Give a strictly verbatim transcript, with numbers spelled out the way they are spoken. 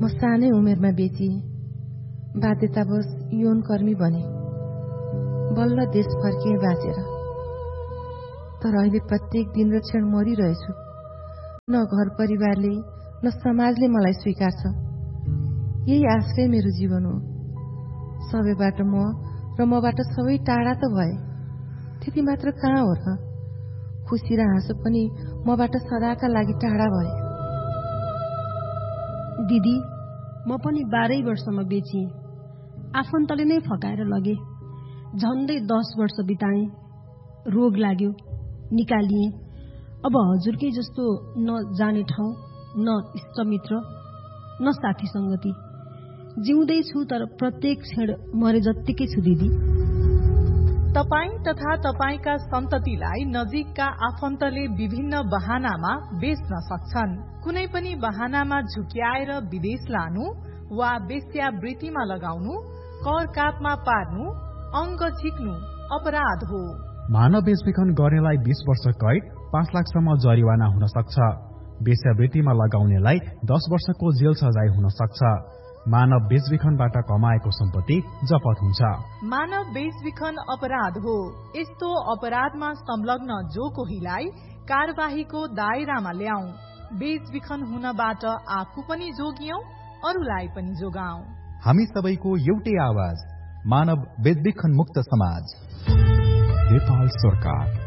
म सानै उमेरमा बेचिए, बाध्यतावश यौनकर्मी बने, बल्ल देश फर्किए बाँचेर। तर अहिले प्रत्येक दिन र क्षण मरिरहेछु। न घर परिवारले न समाजले मलाई स्वीकार्छ। यही आश्रय मेरो जीवन हो। सबैबाट म र मबाट सबै टाढा त भए, त्यति मात्र कहाँ हो र? खुसी र हाँसो पनि मबाट सदाका लागि टाढा भए। दिदी, म पनि बाह्रै वर्षमा बेचिएँ। आफन्तले नै फकाएर लगे। झन्डै दस वर्ष बिताएँ। रोग लाग्यो, निकालिएँ। अब हजुरकै जस्तो न जाने ठाउँ, न इष्टमित्र, न साथी सङ्गति। जिउँदै छु तर प्रत्येक क्षण मरे जत्तिकै छु दिदी। तपाई तथा तपाईका सन्ततिलाई नजिकका आफन्तले विभिन्न बहानामा बेच्न सक्छन्। कुनै पनि बहानामा झुक्याएर विदेश लानु वा वेश्यावृत्तिमा लगाउनु, कर कापमा पार्नु, अङ्ग झिक्नु अपराध हो। मानव बेचबिखन गर्नेलाई बीस वर्ष कैद, पाँच लाखसम्म जरिवाना हुन सक्छ। वेश्यावृत्तिमा लगाउनेलाई दस वर्षको जेल सजाय हुन सक्छ। मानव बेचबिखनबाट कमाएको सम्पत्ति जफत हुन्छ। मानव बेचबिखन अपराध हो। यस्तो अपराधमा संलग्न जो कोहीलाई कार्यवाहीको दायरामा ल्याऊ। बेचबिखन हुनबाट आफू पनि जोगियौं, अरूलाई पनि जोगाऊ। हामी सबैको एउटै आवाज, मानव बेचबिखन मुक्त समाज। नेपाल सरकार।